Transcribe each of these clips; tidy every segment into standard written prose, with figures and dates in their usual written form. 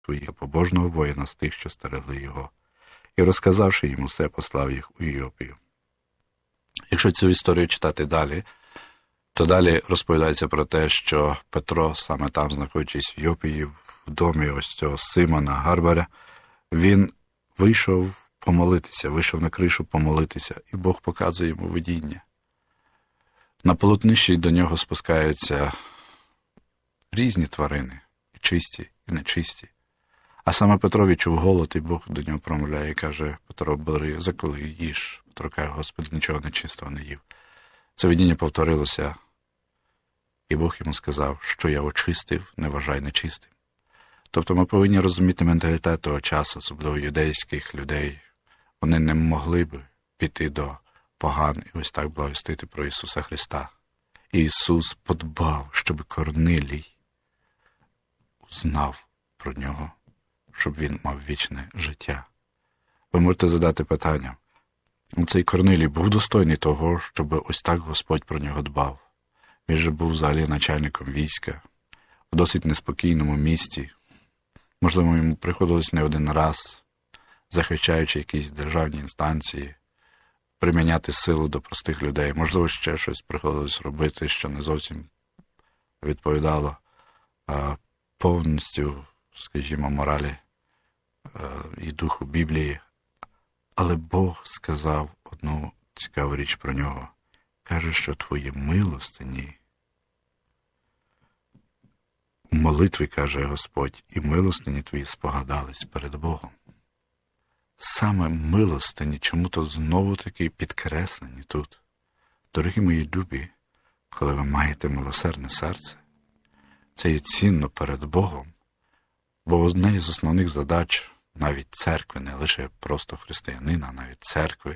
своїх побожного воїна з тих, що стерегли його. І, розказавши йому все, послав їх у Йопію. Якщо цю історію читати далі, то далі розповідається про те, що Петро, саме там, знаходячись в Йопії, в домі ось цього Симона Гарбаря, він вийшов помолитися, вийшов на кришу помолитися, і Бог показує йому видіння. На полотнищі до нього спускаються різні тварини, і чисті, і нечисті. А саме Петро відчув голод, і Бог до нього промовляє і каже: Петро, бери, заколи, їж. Петро каже: Господи, нічого нечистого не їв. Це видіння повторилося, і Бог йому сказав, що я очистив, не вважай нечистим. Тобто ми повинні розуміти менталітет того часу, особливо юдейських людей. Вони не могли б піти до поган і ось так благовістити про Ісуса Христа. І Ісус подбав, щоб Корнилій знав про нього, щоб він мав вічне життя. Ви можете задати питання: цей Корнилій був достойний того, щоб ось так Господь про нього дбав? Він же був взагалі начальником війська, в досить неспокійному місті. Можливо, йому приходилось не один раз, захищаючи якісь державні інстанції, приміняти силу до простих людей. Можливо, ще щось приходилось робити, що не зовсім відповідало повністю, скажімо, моралі і духу Біблії. Але Бог сказав одну цікаву річ про нього. Каже, що твої милостині, молитви, каже Господь, і милостині твої спогадались перед Богом. Саме милостині чому-то знову-таки підкреслені тут. Дорогі мої любі, коли ви маєте милосердне серце, це є цінно перед Богом, бо одне із основних задач навіть церкви, не лише просто християнина, а навіть церкви,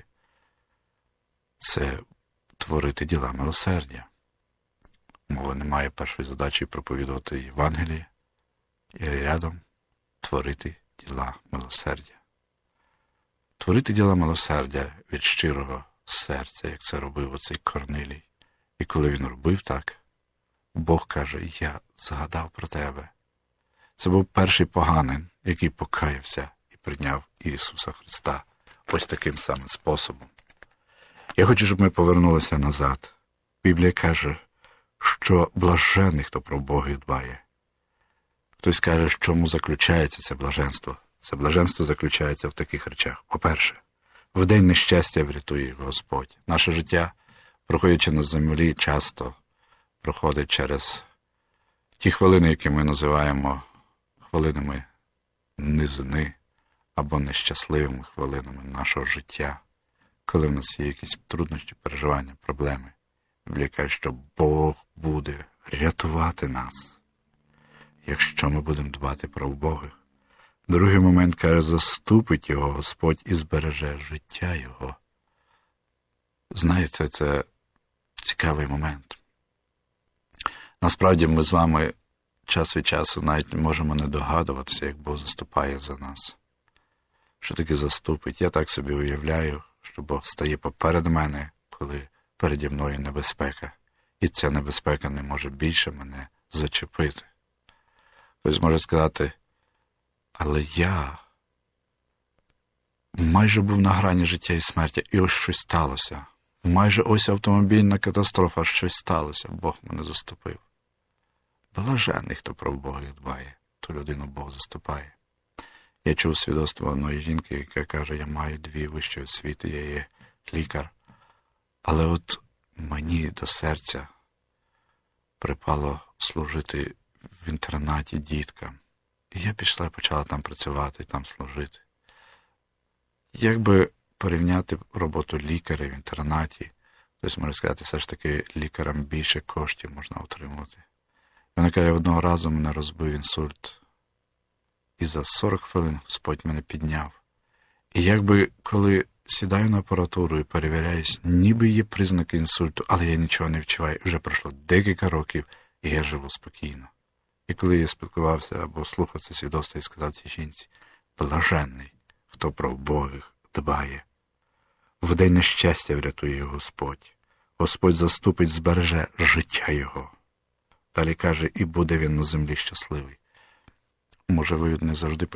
це творити діла милосердя. Мова не має першої задачі проповідувати Євангеліє і рядом творити діла милосердя. Творити діла милосердя від щирого серця, як це робив оцей Корнилій. І коли він робив так, Бог каже: я згадав про тебе. Це був перший поганин, який покаявся і прийняв Ісуса Христа ось таким самим способом. Я хочу, щоб ми повернулися назад. Біблія каже, що блаженний, хто про Бога дбає. Хтось каже, в чому заключається це блаженство. Це блаженство заключається в таких речах. По-перше, в день нещастя врятує Господь. Наше життя, проходячи на землі, часто проходить через ті хвилини, які ми називаємо хвилинами низини або нещасливими хвилинами нашого життя, коли в нас є якісь труднощі, переживання, проблеми. Біблія каже, що Бог буде рятувати нас, якщо ми будемо дбати про убогих. Другий момент, каже, заступить його Господь і збереже життя його. Знаєте, це цікавий момент. Насправді ми з вами час від часу навіть можемо не догадуватися, як Бог заступає за нас. Що таке заступить? Я так собі уявляю, що Бог стає поперед мене, коли переді мною небезпека. І ця небезпека не може більше мене зачепити. Хтось може сказати: але я майже був на грані життя і смерті, і ось щось сталося. Майже ось автомобільна катастрофа, щось сталося, Бог мене заступив. Блаженний, хто про Бога дбає, ту людину Бог заступає. Я чув свідоцтво одної жінки, яка каже: я маю 2 вищі освіти, я є лікар. Але от мені до серця припало служити в інтернаті діткам. І я пішла і почала там працювати, там служити. Якби порівняти роботу лікаря в інтернаті, хтось може сказати, все ж таки лікарям більше коштів можна отримувати. Вона каже: одного разу мене розбив інсульт. І за 40 хвилин Господь мене підняв. І якби коли сідаю на апаратуру і перевіряюсь, ніби є признаки інсульту, але я нічого не відчуваю. Вже пройшло декілька років, і я живу спокійно. І коли я спілкувався або слухав це свідоцтво і сказав цій жінці: блаженний, хто про убогих дбає. В день нещастя врятує його Господь. Господь заступить, збереже життя його. Далі каже: і буде він на землі щасливий. Може, ви не завжди